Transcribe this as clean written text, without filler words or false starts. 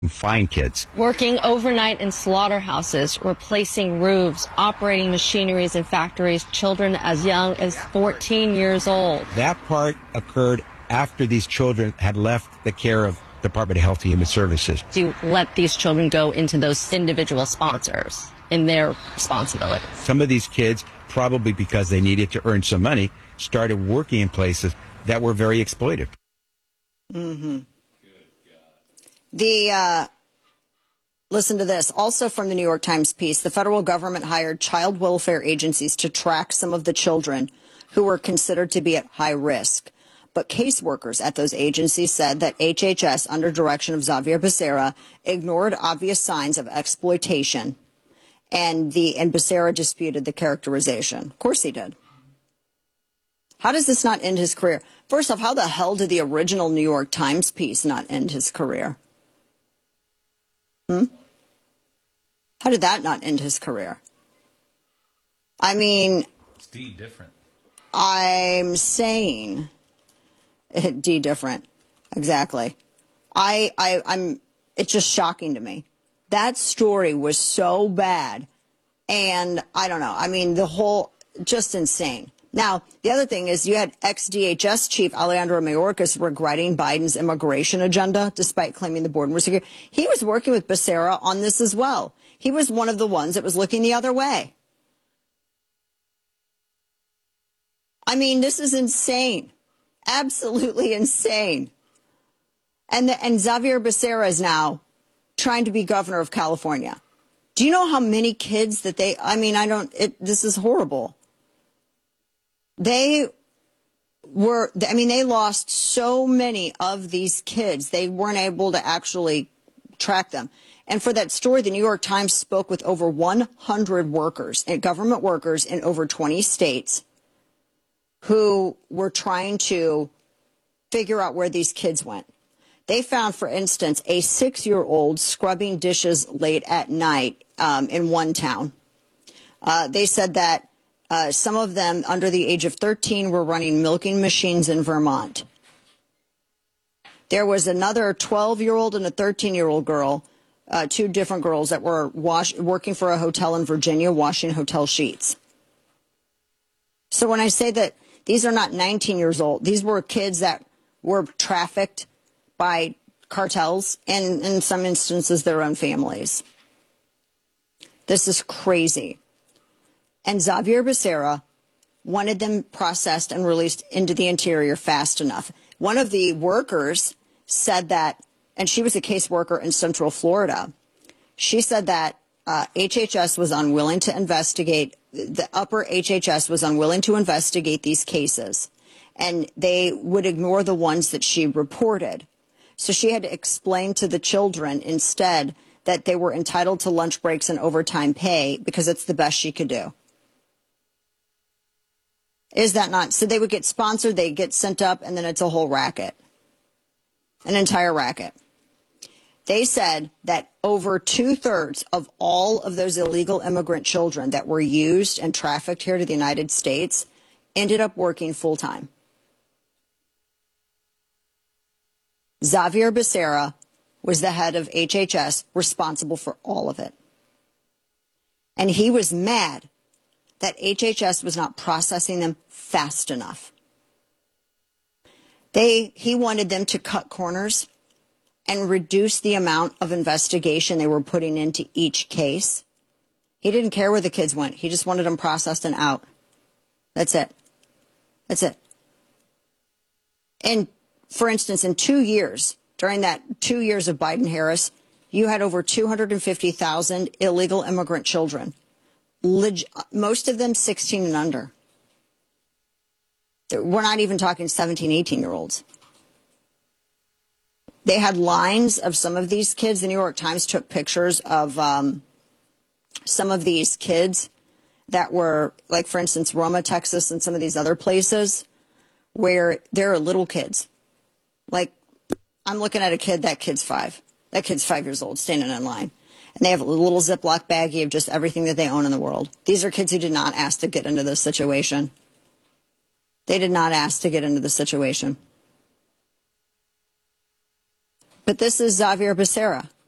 find kids. Working overnight in slaughterhouses, replacing roofs, operating machineries in factories, children as young as 14 years old. That part occurred after these children had left the care of Department of Health and Human Services. To let these children go into those individual sponsors in their responsibility. Some of these kids, probably because they needed to earn some money, started working in places that were very exploitive. Mm-hmm. Listen to this. Also from the New York Times piece, the federal government hired child welfare agencies to track some of the children who were considered to be at high risk. But caseworkers at those agencies said that HHS, under direction of Xavier Becerra, ignored obvious signs of exploitation. And Becerra disputed the characterization. Of course he did. How does this not end his career? First off, how the hell did the original New York Times piece not end his career? How did that not end his career? I mean, it's D different. I'm saying D different. Exactly. I'm it's just shocking to me. That story was so bad. And I don't know. I mean, just insane. Now, the other thing is you had ex-DHS chief Alejandro Mayorkas regretting Biden's immigration agenda, despite claiming the border was secure. He was working with Becerra on this as well. He was one of the ones that was looking the other way. I mean, this is insane. Absolutely insane. And Xavier Becerra is now trying to be governor of California. Do you know how many kids that this is horrible. They lost so many of these kids. They weren't able to actually track them. And for that story, the New York Times spoke with over 100 workers, government workers in over 20 states who were trying to figure out where these kids went. They found, for instance, a 6-year-old scrubbing dishes late at night in one town. They said that some of them under the age of 13 were running milking machines in Vermont. There was another 12-year-old and a 13-year-old girl, two different girls that were working for a hotel in Virginia, washing hotel sheets. So when I say that these are not 19 years old, these were kids that were trafficked by cartels and, in some instances, their own families. This is crazy. And Xavier Becerra wanted them processed and released into the interior fast enough. One of the workers said that, and she was a caseworker in Central Florida, she said that HHS was unwilling to investigate, the upper HHS was unwilling to investigate these cases, and they would ignore the ones that she reported. So she had to explain to the children instead that they were entitled to lunch breaks and overtime pay because it's the best she could do. Is that not? So they would get sponsored, they get sent up, and then it's a whole racket. An entire racket. They said that over 2/3 of all of those illegal immigrant children that were used and trafficked here to the United States ended up working full time. Xavier Becerra was the head of HHS, responsible for all of it. And he was mad that HHS was not processing them fast enough. He wanted them to cut corners and reduce the amount of investigation they were putting into each case. He didn't care where the kids went. He just wanted them processed and out. That's it. That's it. And for instance, in 2 years, during that 2 years of Biden-Harris, you had over 250,000 illegal immigrant children. Most of them 16 and under. We're not even talking 17, 18-year-olds. They had lines of some of these kids. The New York Times took pictures of some of these kids that were, like, for instance, Roma, Texas, and some of these other places where there are little kids. Like, I'm looking at a kid, that kid's 5. That kid's 5 years old, standing in line. And they have a little Ziploc baggie of just everything that they own in the world. These are kids who did not ask to get into this situation. They did not ask to get into the situation. But this is Xavier Becerra.